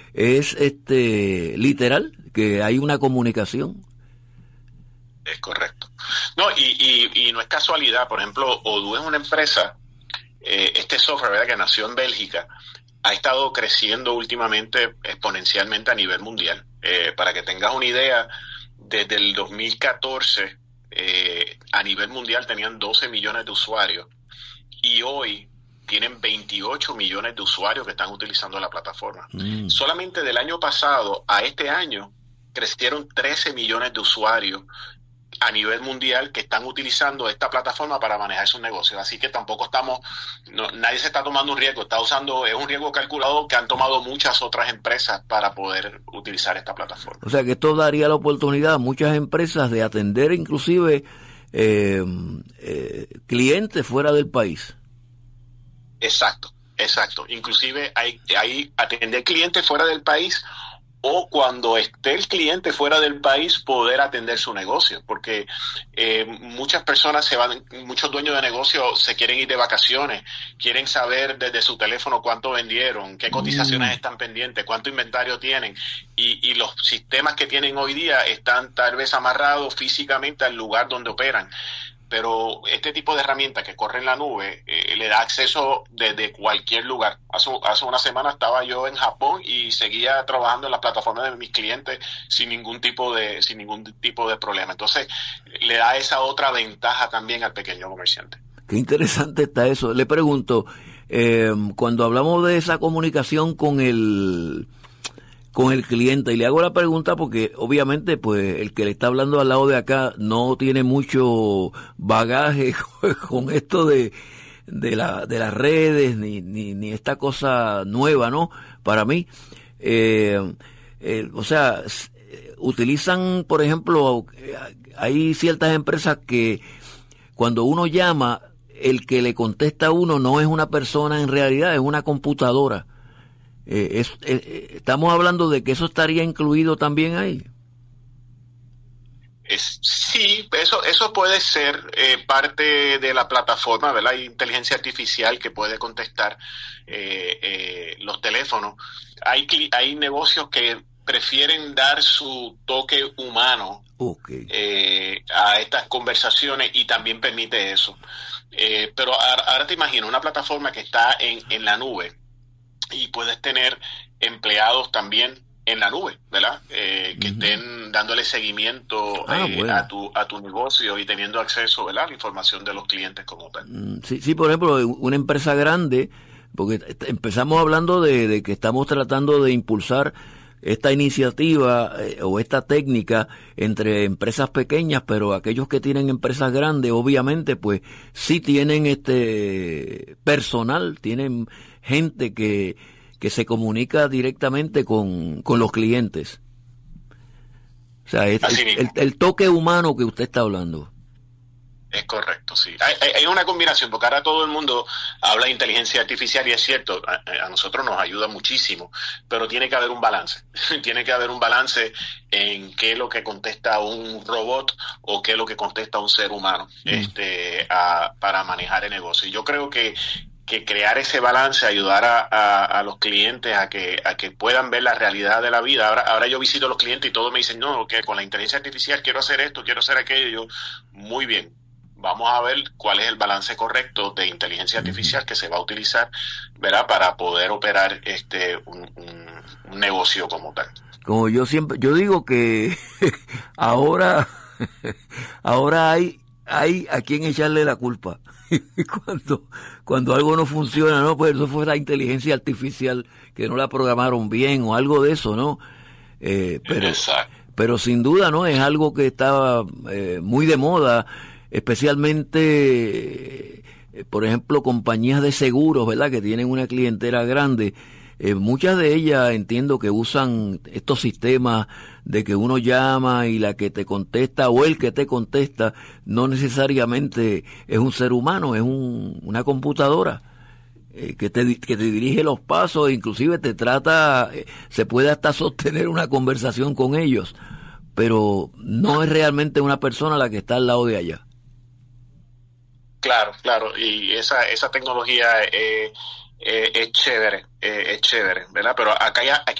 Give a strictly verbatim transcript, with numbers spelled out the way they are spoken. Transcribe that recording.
es este literal, que hay una comunicación. Es correcto. No, y, y, y no es casualidad. Por ejemplo, Odoo es una empresa, eh, este software, ¿verdad?, que nació en Bélgica, ha estado creciendo últimamente exponencialmente a nivel mundial. Eh, para que tengas una idea, desde el dos mil catorce eh, a nivel mundial tenían doce millones de usuarios y hoy tienen veintiocho millones de usuarios que están utilizando la plataforma. Mm. Solamente del año pasado a este año crecieron trece millones de usuarios a nivel mundial que están utilizando esta plataforma para manejar sus negocios. Así que tampoco estamos, no, nadie se está tomando un riesgo, está usando, es un riesgo calculado que han tomado muchas otras empresas para poder utilizar esta plataforma. O sea que esto daría la oportunidad a muchas empresas de atender inclusive eh, eh, clientes fuera del país. Exacto, exacto. Inclusive hay, hay atender clientes fuera del país, o cuando esté el cliente fuera del país poder atender su negocio, porque eh, muchas personas se van, muchos dueños de negocios se quieren ir de vacaciones, quieren saber desde su teléfono cuánto vendieron, qué cotizaciones mm. están pendientes, cuánto inventario tienen, y, y los sistemas que tienen hoy día están tal vez amarrados físicamente al lugar donde operan. Pero este tipo de herramientas que corre en la nube eh, le da acceso desde cualquier lugar. Hace, hace una semana estaba yo en Japón y seguía trabajando en la plataforma de mis clientes sin ningún tipo de sin ningún tipo de problema. Entonces le da esa otra ventaja también al pequeño comerciante. Qué interesante está eso. Le pregunto, eh, cuando hablamos de esa comunicación con el con el cliente, y le hago la pregunta porque obviamente pues el que le está hablando al lado de acá no tiene mucho bagaje con esto de de la de las redes ni ni, ni esta cosa nueva, ¿no? Para mí, eh, eh, o sea, utilizan, por ejemplo, hay ciertas empresas que cuando uno llama, el que le contesta a uno no es una persona en realidad, es una computadora. Eh, es, eh, estamos hablando de que eso estaría incluido también ahí. Es, sí, eso eso puede ser eh, parte de la plataforma, ¿verdad? Hay inteligencia artificial que puede contestar eh, eh, los teléfonos. Hay hay negocios que prefieren dar su toque humano okay. eh, a estas conversaciones y también permite eso. Eh, pero ahora, ahora te imagino una plataforma que está en, en la nube, y puedes tener empleados también en la nube, ¿verdad? Eh, que uh-huh. estén dándole seguimiento ah, eh, bueno. a tu a tu negocio y teniendo acceso, ¿verdad?, a la información de los clientes como tal. Sí, sí, por ejemplo, una empresa grande, porque empezamos hablando de, de que estamos tratando de impulsar esta iniciativa eh, o esta técnica entre empresas pequeñas, pero aquellos que tienen empresas grandes, obviamente, pues sí tienen este personal, tienen gente que, que se comunica directamente con, con los clientes. O sea, es, el, el, el toque humano que usted está hablando. Es correcto, sí. Hay, hay, hay una combinación, porque ahora todo el mundo habla de inteligencia artificial y es cierto, a, a nosotros nos ayuda muchísimo, pero tiene que haber un balance. Tiene que haber un balance en qué es lo que contesta un robot o qué es lo que contesta un ser humano mm. este, a, para manejar el negocio. Y yo creo que que crear ese balance, ayudar a, a, a los clientes a que a que puedan ver la realidad de la vida. Ahora ahora yo visito a los clientes y todos me dicen, no, que con la inteligencia artificial quiero hacer esto, quiero hacer aquello. Y yo, muy bien, vamos a ver cuál es el balance correcto de inteligencia artificial que se va a utilizar, ¿verdad?, para poder operar este un, un, un negocio como tal. Como yo siempre, yo digo que ahora, ahora hay, hay a quien echarle la culpa. cuando cuando algo no funciona, no, pues eso fue la inteligencia artificial que no la programaron bien o algo de eso, ¿no? Eh, pero Exacto. pero sin duda, ¿no? Es algo que está eh, muy de moda, especialmente, eh, por ejemplo, compañías de seguros, ¿verdad?, que tienen una clientela grande. Eh, muchas de ellas entiendo que usan estos sistemas de que uno llama y la que te contesta o el que te contesta no necesariamente es un ser humano, es un, una computadora eh, que te que te dirige los pasos, inclusive te trata, eh, se puede hasta sostener una conversación con ellos, pero no es realmente una persona la que está al lado de allá. Claro, claro, y esa esa tecnología eh, eh, es chévere, eh, es chévere, ¿verdad? Pero acá ya, aquí